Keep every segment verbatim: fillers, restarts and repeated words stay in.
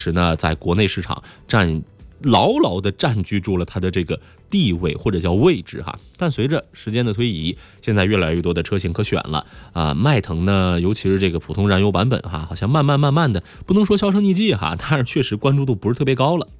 实呢，在国内市场占牢牢的占据住了它的这个地位或者叫位置哈。但随着时间的推移，现在越来越多的车型可选了啊。迈腾呢，尤其是这个普通燃油版本哈，好像慢慢慢慢的，不能说销声匿迹哈，但是确实关注度不是特别高了。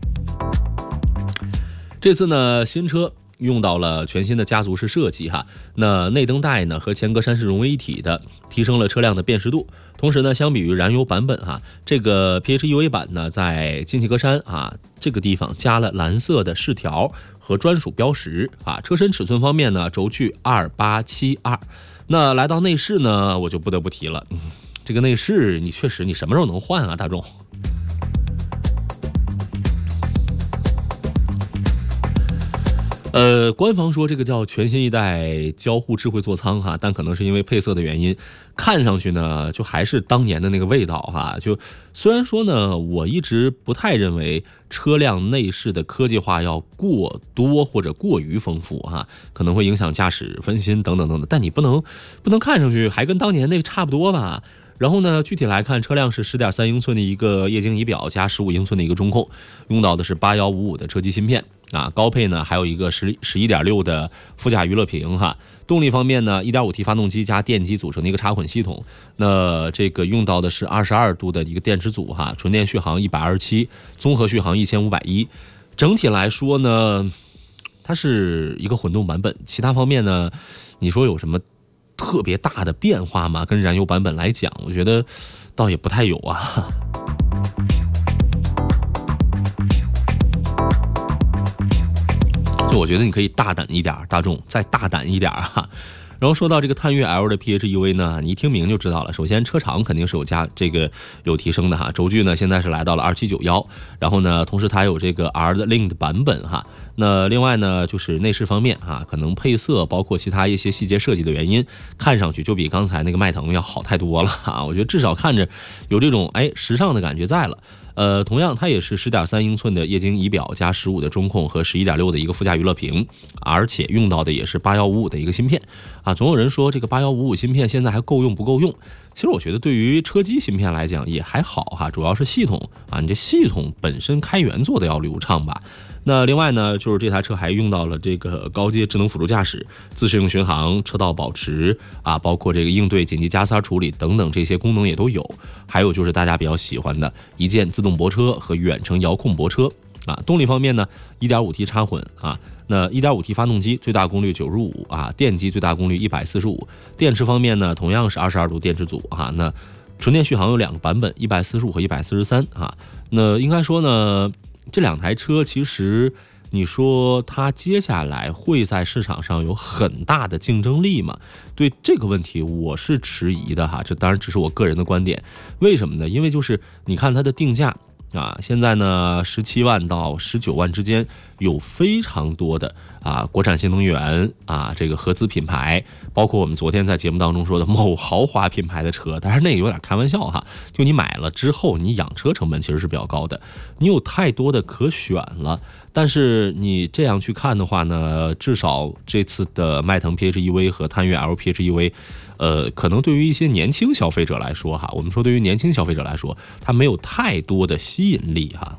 这次呢，新车用到了全新的家族式设计哈，那内灯带呢和前格栅是融为一体的，提升了车辆的辨识度。同时呢，相比于燃油版本哈，这个 P H E V 版呢在进气格栅啊这个地方加了蓝色的饰条和专属标识啊。车身尺寸方面呢，轴距二八七二。那来到内饰呢，我就不得不提了，嗯，这个内饰你确实你什么时候能换啊，大众？呃，官方说这个叫全新一代交互智慧座舱哈，但可能是因为配色的原因，看上去呢就还是当年的那个味道哈。就虽然说呢，我一直不太认为车辆内饰的科技化要过多或者过于丰富哈，可能会影响驾驶分心等等等等，但你不能不能看上去还跟当年那个差不多吧。然后呢，具体来看，车辆是 十点三英寸的一个液晶仪表加十五英寸的一个中控，用到的是八一五五的车机芯片啊。高配呢还有一个十十一点六的副驾娱乐屏哈。动力方面呢 一点五 T 发动机加电机组成的一个插混系统，那这个用到的是二十二度的一个电池组哈，纯电续航一百二十七，综合续航一千五百一。整体来说呢，它是一个混动版本，其他方面呢，你说有什么特别大的变化吗？跟燃油版本来讲，我觉得倒也不太有啊。就我觉得你可以大胆一点，大众再大胆一点哈。然后说到这个探岳 L 的 P H E V 呢，你一听名就知道了。首先车长肯定是有加这个有提升的哈，轴距呢现在是来到了二七九一，然后呢，同时它有这个 R 的 Link 的版本哈。那另外呢，就是内饰方面哈，可能配色包括其他一些细节设计的原因，看上去就比刚才那个迈腾要好太多了哈。我觉得至少看着有这种哎时尚的感觉在了。呃，同样它也是 十点三英寸的液晶仪表加十五的中控和 十一点六的一个副驾娱乐屏，而且用到的也是八一五五的一个芯片啊。总有人说这个八一五五芯片现在还够用不够用？其实我觉得对于车机芯片来讲也还好哈，主要是系统啊，你这系统本身开源做的要流畅吧。那另外呢，就是这台车还用到了这个高阶智能辅助驾驶、自适应巡航、车道保持啊，包括这个应对紧急加塞处理等等这些功能也都有。还有就是大家比较喜欢的一键自动泊车和远程遥控泊车啊。动力方面呢 ，一点五 T 插混啊，那 一点五 T 发动机最大功率九十五啊，电机最大功率一百四十五。电池方面呢，同样是二十二度电池组啊。那纯电续航有两个版本，一百四十五和一百四十三啊。那应该说呢，这两台车其实你说它接下来会在市场上有很大的竞争力吗？对这个问题我是迟疑的哈，这当然只是我个人的观点。为什么呢？因为就是你看它的定价啊，现在呢十七万到十九万之间有非常多的啊国产新能源啊这个合资品牌，包括我们昨天在节目当中说的某豪华品牌的车，但是那个有点开玩笑哈，就你买了之后你养车成本其实是比较高的，你有太多的可选了。但是你这样去看的话呢，至少这次的迈腾 P H E V 和探岳 L P H E V， 呃，可能对于一些年轻消费者来说哈，我们说对于年轻消费者来说，它没有太多的吸引力哈。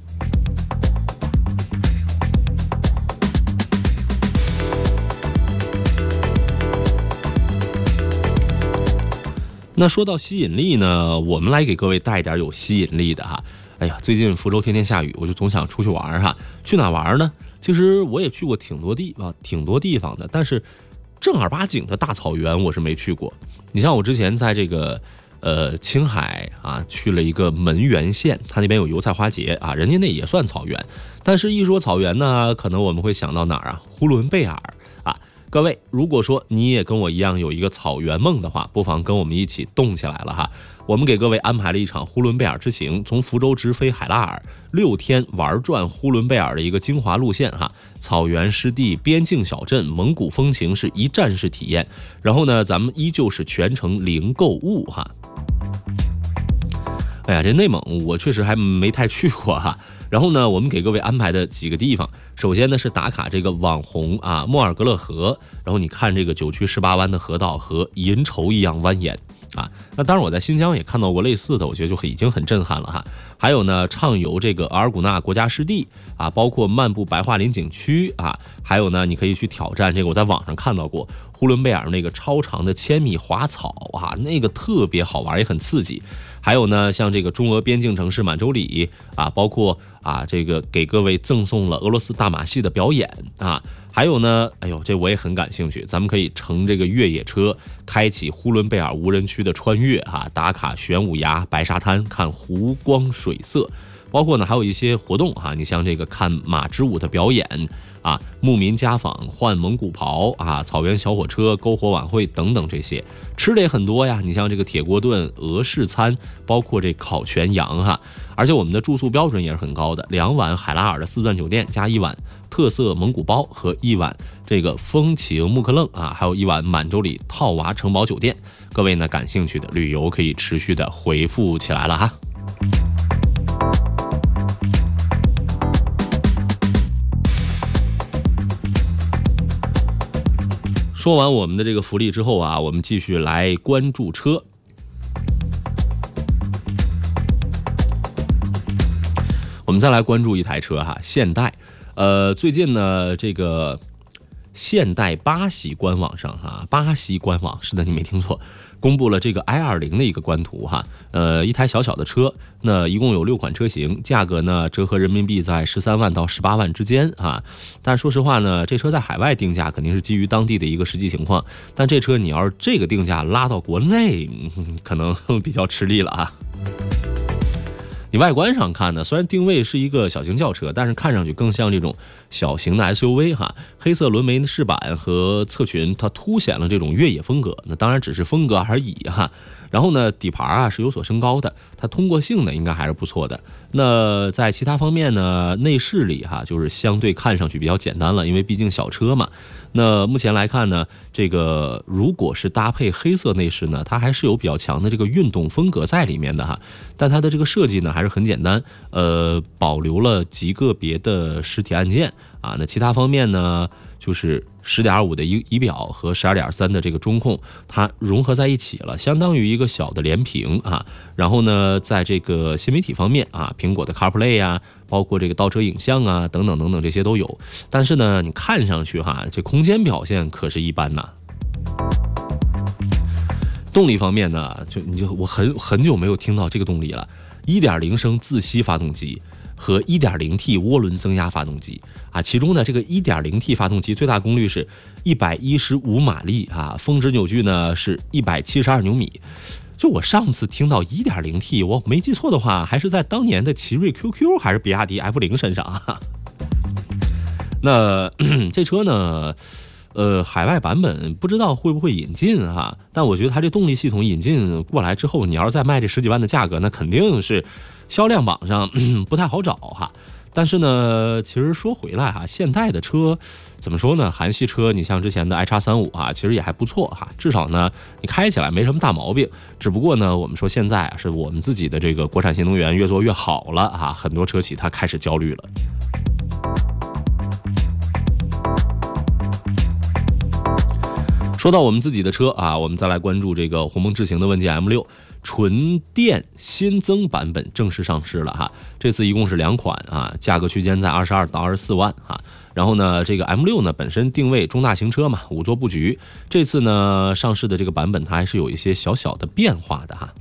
那说到吸引力呢，我们来给各位带一点有吸引力的哈。哎呀，最近福州天天下雨，我就总想出去玩哈。去哪玩呢？其实我也去过挺多地方，挺多地方的，但是正儿八经的大草原我是没去过。你像我之前在这个呃青海啊，去了一个沔源县，它那边有油菜花节啊，人家那也算草原。但是一说草原呢，可能我们会想到哪儿啊？呼伦贝尔啊。各位，如果说你也跟我一样有一个草原梦的话，不妨跟我们一起动起来了哈。我们给各位安排了一场呼伦贝尔之行，从福州直飞海拉尔，六天玩转呼伦贝尔的一个精华路线哈。草原湿地、边境小镇、蒙古风情是一站式体验。然后呢，咱们依旧是全程零购物哈。哎呀，这内蒙我确实还没太去过哈。然后呢，我们给各位安排的几个地方，首先呢是打卡这个网红啊莫尔格勒河，然后你看这个九曲十八弯的河道和银绸一样蜿蜒啊。那当然我在新疆也看到过类似的，我觉得就很已经很震撼了哈。 还有呢畅游这个额尔古纳国家湿地啊，包括漫步白桦林景区啊，还有呢你可以去挑战这个我在网上看到过呼伦贝尔那个超长的千米滑草啊，那个特别好玩也很刺激。还有呢像这个中俄边境城市满洲里啊，包括啊这个给各位赠送了俄罗斯大马戏的表演啊。还有呢，哎呦，这我也很感兴趣，咱们可以乘这个越野车，开启呼伦贝尔无人区的穿越啊，打卡玄武崖、白沙滩，看湖光水色，包括呢还有一些活动啊，你像这个看马之舞的表演啊，牧民家访、换蒙古袍啊，草原小火车、篝火晚会等等这些，吃的也很多呀，你像这个铁锅炖、俄式餐，包括这烤全羊哈，而且我们的住宿标准也是很高的，两晚海拉尔的四钻酒店加一晚特色蒙古包和一晚这个风情木克楞啊，还有一晚满洲里套娃城堡酒店。各位呢感兴趣的旅游可以持续的回复起来了哈。说完我们的这个福利之后啊，我们继续来关注车。我们再来关注一台车哈，现代。呃，最近呢，这个现代巴西官网上哈，巴西官网是的，你没听错，公布了这个 i 二零的一个官图哈。呃，一台小小的车，那一共有六款车型，价格呢折合人民币在十三万到十八万之间啊。但是说实话呢，这车在海外定价肯定是基于当地的一个实际情况，但这车你要是这个定价拉到国内，嗯、可能比较吃力了啊。你外观上看呢，虽然定位是一个小型轿车，但是看上去更像这种小型的 S U V 哈。黑色轮眉的饰板和侧裙，它凸显了这种越野风格，那当然只是风格而已哈。然后呢，底盘啊是有所升高的，它通过性呢应该还是不错的。那在其他方面呢，内饰里哈就是相对看上去比较简单了，因为毕竟小车嘛。那目前来看呢，这个如果是搭配黑色内饰呢，它还是有比较强的这个运动风格在里面的哈。但它的这个设计呢还是很简单，呃，保留了极个别的实体按键啊。那其他方面呢，就是十点五的仪仪表和十二点三的这个中控，它融合在一起了，相当于一个小的连屏啊。然后呢，在这个新媒体方面啊，苹果的 CarPlay 啊，包括这个倒车影像啊，等等等等这些都有。但是呢，你看上去哈，这空间表现可是一般呐。动力方面呢，就你就我很很久没有听到这个动力了， 一点零 升自吸发动机和 一点零 T 涡轮增压发动机啊，其中呢这个 一点零 T 发动机最大功率是一百一十五马力啊，峰值扭矩呢是一百七十二牛米。就我上次听到 一点零 T， 我没记错的话，还是在当年的奇瑞 Q Q 还是比亚迪 F 零 身上啊。那这车呢，呃，海外版本不知道会不会引进哈，但我觉得它这动力系统引进过来之后，你要是再卖这十几万的价格，那肯定是销量榜上不太好找哈。但是呢，其实说回来哈，现代的车怎么说呢？韩系车，你像之前的 i 叉三五啊，其实也还不错哈，至少呢，你开起来没什么大毛病。只不过呢，我们说现在啊，是我们自己的这个国产新能源越做越好了啊，很多车企它开始焦虑了。说到我们自己的车啊，我们再来关注这个鸿蒙智行的问界 M 六。纯电新增版本正式上市了哈，这次一共是两款啊，价格区间在二十二到二十四万哈。然后呢，这个 M 六 呢本身定位中大型车嘛，五座布局，这次呢上市的这个版本它还是有一些小小的变化的哈。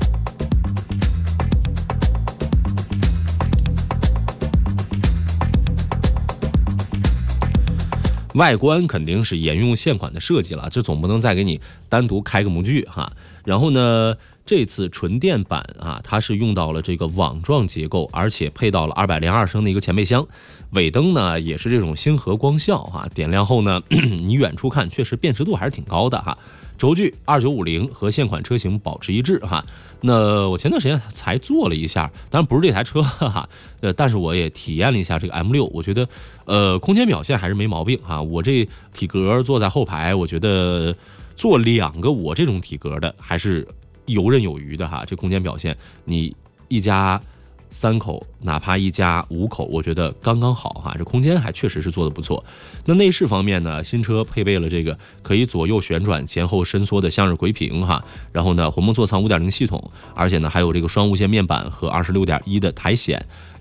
外观肯定是沿用现款的设计了，这总不能再给你单独开个模具哈。然后呢，这次纯电版啊，它是用到了这个网状结构，而且配到了二百零二升的一个前备箱。尾灯呢也是这种星河光效啊，点亮后呢，你远处看确实辨识度还是挺高的哈。轴距二九五零和现款车型保持一致哈。那我前段时间才做了一下，当然不是这台车哈，呃，但是我也体验了一下这个 M 六，我觉得呃空间表现还是没毛病哈。我这体格坐在后排，我觉得坐两个我这种体格的还是游刃有余的哈。这空间表现，你一家三口，哪怕一家五口，我觉得刚刚好哈，这空间还确实是做的不错。那内饰方面呢，新车配备了这个可以左右旋转、前后伸缩的向日葵屏哈，然后呢，鸿蒙座舱 五点零 系统，而且呢还有这个双无线面板和 二十六点一 的苔藓。